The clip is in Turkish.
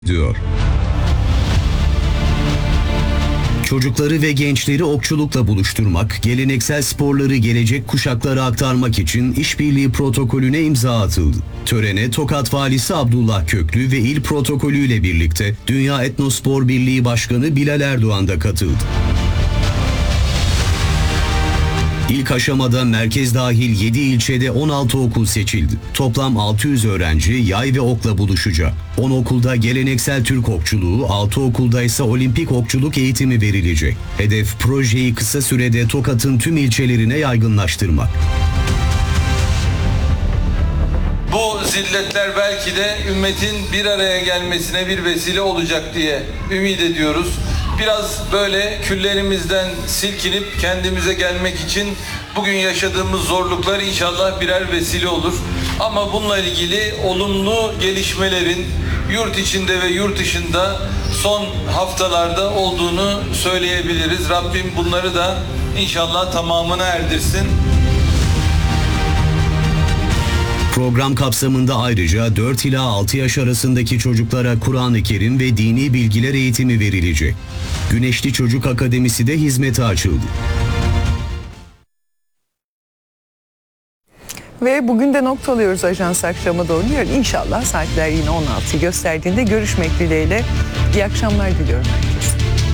diyor. Çocukları ve gençleri okçulukla buluşturmak, geleneksel sporları gelecek kuşaklara aktarmak için işbirliği protokolüne imza atıldı. Törene Tokat Valisi Abdullah Köklü ve il protokolüyle birlikte Dünya Etnospor Birliği Başkanı Bilal Erdoğan da katıldı. İlk aşamada merkez dahil 7 ilçede 16 okul seçildi. Toplam 600 öğrenci yay ve okla buluşacak. 10 okulda geleneksel Türk okçuluğu, 6 okulda ise olimpik okçuluk eğitimi verilecek. Hedef projeyi kısa sürede Tokat'ın tüm ilçelerine yaygınlaştırmak. Bu zilletler belki de ümmetin bir araya gelmesine bir vesile olacak diye ümit ediyoruz. Biraz böyle küllerimizden silkinip kendimize gelmek için bugün yaşadığımız zorluklar inşallah birer vesile olur. Ama bununla ilgili olumlu gelişmelerin yurt içinde ve yurt dışında son haftalarda olduğunu söyleyebiliriz. Rabbim bunları da inşallah tamamına erdirsin. Program kapsamında ayrıca 4 ila 6 yaş arasındaki çocuklara Kur'an-ı Kerim ve dini bilgiler eğitimi verilecek. Güneşli Çocuk Akademisi de hizmete açıldı. Ve bugün de noktalıyoruz Ajans akşama doğru. Yarın inşallah saatler yine 16'yı gösterdiğinde görüşmek dileğiyle. İyi akşamlar diliyorum herkese.